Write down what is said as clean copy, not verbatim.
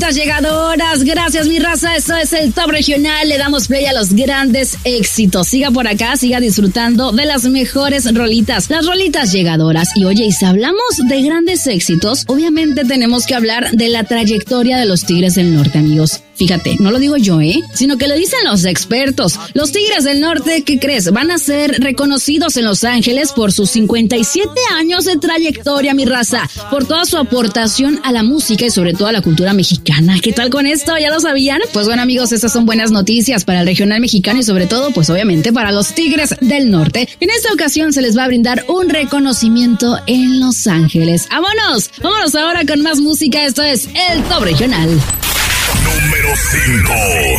rolitas llegadoras. Gracias, mi raza. Esto es el Top Regional. Le damos play a los grandes éxitos. Siga por acá, siga disfrutando de las mejores rolitas, las rolitas llegadoras. Y oye, y si hablamos de grandes éxitos, obviamente tenemos que hablar de la trayectoria de los Tigres del Norte, amigos. Fíjate, no lo digo yo, sino que lo dicen los expertos. Los Tigres del Norte, ¿qué crees? Van a ser reconocidos en Los Ángeles por sus 57 años de trayectoria, mi raza, por toda su aportación a la música y sobre todo a la cultura mexicana. ¿Qué tal con esto? ¿Ya lo sabían? Pues bueno, amigos, estas son buenas noticias para el regional mexicano y sobre todo, pues obviamente para los Tigres del Norte. En esta ocasión se les va a brindar un reconocimiento en Los Ángeles. ¡Vámonos! Vámonos ahora con más música. Esto es el Top Regional. Número 5.